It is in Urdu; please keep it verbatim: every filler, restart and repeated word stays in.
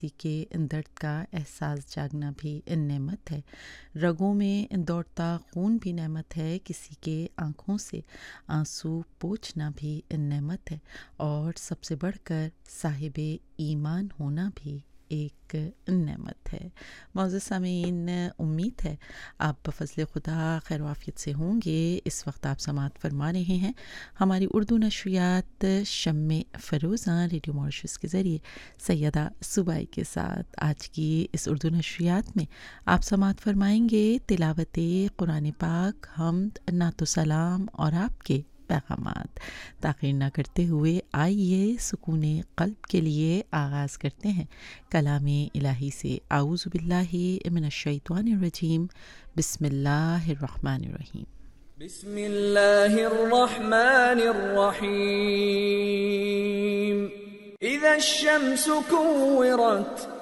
کے درد کا احساس جاگنا بھی نعمت ہے، رگوں میں دوڑتا خون بھی نعمت ہے، کسی کے آنکھوں سے آنسو پوچھنا بھی نعمت ہے، اور سب سے بڑھ کر صاحب ایمان ہونا بھی ایک نعمت ہے۔ معزز سامعین، امید ہے آپ بفضل خدا خیر و عافیت سے ہوں گے۔ اس وقت آپ سماعت فرما رہے ہیں ہماری اردو نشریات شمع فروزاں ریڈیو ماریشس کے ذریعے سیدہ صوبائی کے ساتھ۔ آج کی اس اردو نشریات میں آپ سماعت فرمائیں گے تلاوت قرآن پاک، حمد، نعت و سلام اور آپ کے پیغامات۔ تاخیر نہ کرتے ہوئے آئیے سکون قلب کے لیے آغاز کرتے ہیں کلام الہی سے۔ اعوذ باللہ من الشیطان الرجیم، بسم اللہ الرحمن الرحیم۔ بسم اللہ الرحمن الرحیم۔ اذا الشمس كورت